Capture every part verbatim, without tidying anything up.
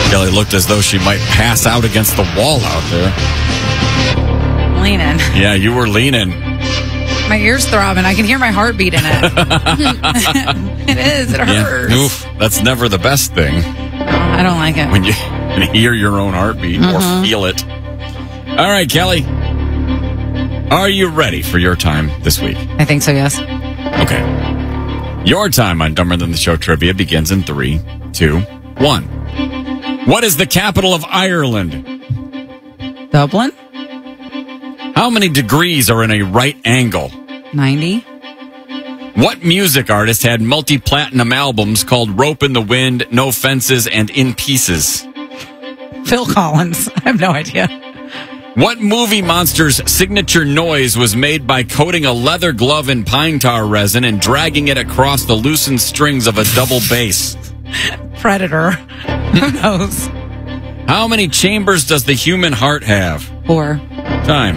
Kelly looked as though she might pass out against the wall out there. Leaning. Yeah, you were leaning. My ear's throbbing. I can hear my heartbeat in it. It is. It hurts. Yeah. Oof, that's never the best thing. I don't like it. When you can hear your own heartbeat mm-hmm. or feel it. All right, Kelly. Are you ready for your time this week? I think so, yes. Okay. Your time on Dumber Than the Show trivia begins in three, two, one. What is the capital of Ireland? Dublin? How many degrees are in a right angle? ninety. What music artist had multi-platinum albums called Rope in the Wind, No Fences, and In Pieces? Phil Collins. I have no idea. What movie monster's signature noise was made by coating a leather glove in pine tar resin and dragging it across the loosened strings of a double bass? Predator. Who knows? How many chambers does the human heart have? Four. Time.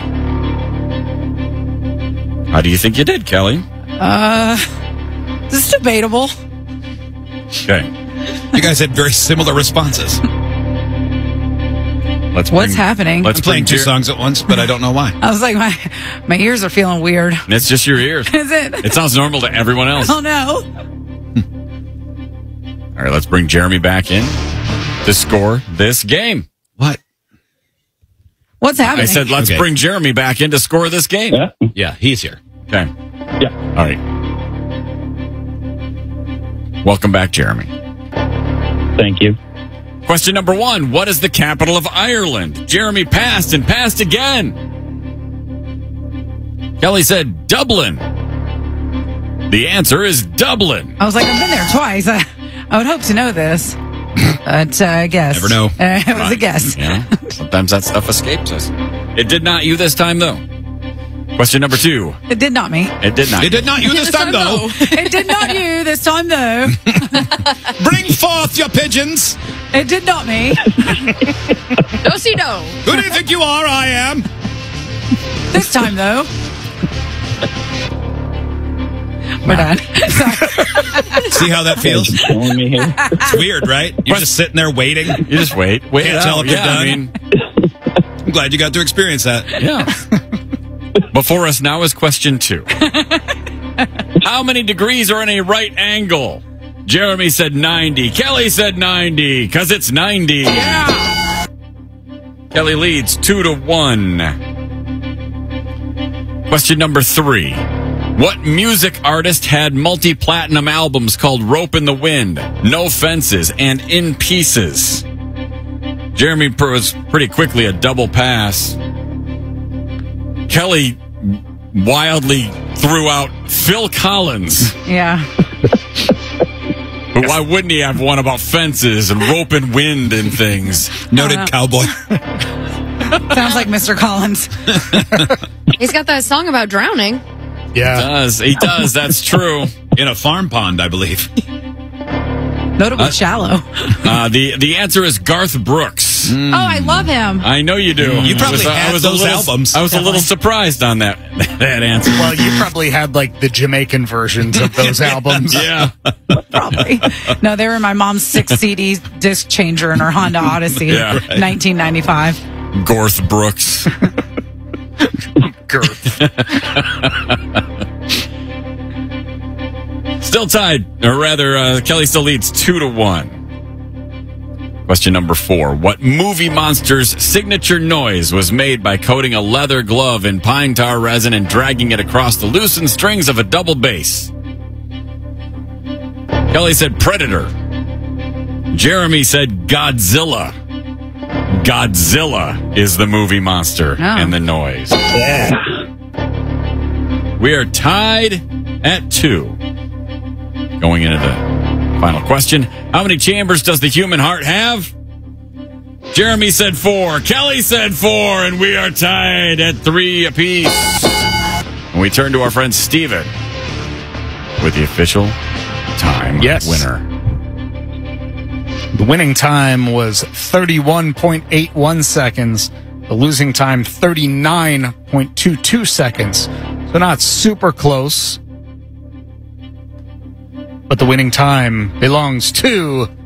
How do you think you did, Kelly? Uh, this is debatable. Okay. You guys had very similar responses. Let's What's bring, happening? Let's playing two songs at once, but I don't know why. I was like, my my ears are feeling weird. It's just your ears. Is it? It sounds normal to everyone else. Oh, no. All right, let's bring Jeremy back in to score this game. What? What's happening? I said, let's okay. bring Jeremy back in to score this game. Yeah, yeah he's here. Okay. Yeah. All right. Welcome back, Jeremy. Thank you. Question number one. What is the capital of Ireland? Jeremy passed and passed again. Kelly said Dublin. The answer is Dublin. I was like, I've been there twice. I, I would hope to know this. But uh, I guess. Never know. Uh, it was a guess. Yeah. Sometimes that stuff escapes us. It did not you this time, though. Question number two. It did not me. It did not. It did not you this time, though. It did not you this time, though. Bring forth your pigeons. It did not me. No, see, no. Who do you think you are? I am. This time, though. We're done. See how that feels? Killing me here. It's weird, right? You're just sitting there waiting. You just wait. Wait. Can't it tell out. if you're Yeah, done. I mean, I'm glad you got to experience that. yeah. Before us now is question two. How many degrees are in a right angle? Jeremy said ninety. Kelly said ninety, because it's ninety. Yeah. Kelly leads two to one. Question number three. What music artist had multi-platinum albums called Rope in the Wind, No Fences, and In Pieces? Jeremy was pretty quickly a double pass. Kelly wildly threw out Phil Collins. Yeah. But why wouldn't he have one about fences and rope and wind and things? Noted Uh, cowboy. Sounds like Mister Collins. He's got that song about drowning. He does. He does. That's true. In a farm pond, I believe. Notably shallow. Uh, the, the answer is Garth Brooks. Oh, I love him. I know you do. You probably I was, had I was those a little, albums. I was a little surprised on that that answer. Well, you probably had like the Jamaican versions of those albums. Yeah. Probably. No, they were in my mom's six C D disc changer in her Honda Odyssey, Yeah, right. nineteen ninety-five. Garth Brooks. Girth. Still tied, or rather, uh, Kelly still leads two to one. Question number four. What movie monster's signature noise was made by coating a leather glove in pine tar resin and dragging it across the loosened strings of a double bass? Kelly said Predator. Jeremy said Godzilla. Godzilla is the movie monster Oh. and the noise. Yeah. We are tied at two. Going into the final question. How many chambers does the human heart have? Jeremy said four. Kelly said four. And we are tied at three apiece. And we turn to our friend Steven with the official time Yes. winner. The winning time was thirty-one point eight one seconds. The losing time, thirty-nine point two two seconds. So not super close. But the winning time belongs to